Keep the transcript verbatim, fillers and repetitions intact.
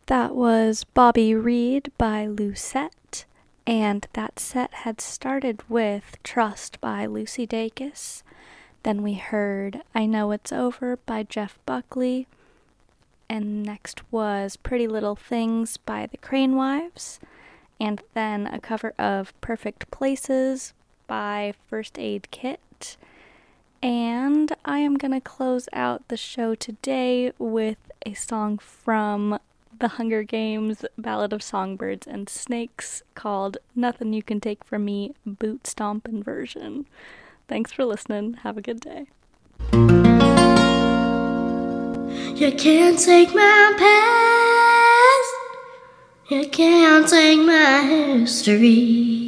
That was Bobby Reed by Lucette, and that set had started with Trust by Lucy Dacus. Then we heard I Know It's Over by Jeff Buckley, and next was Pretty Little Things by the Crane Wives, and then a cover of Perfect Places by First Aid Kit. And I am going to close out the show today with a song from The Hunger Games Ballad of Songbirds and Snakes called Nothing You Can Take From Me Boot Stompin' version. Thanks for listening. Have a good day. You can't take my past. You can't take my history.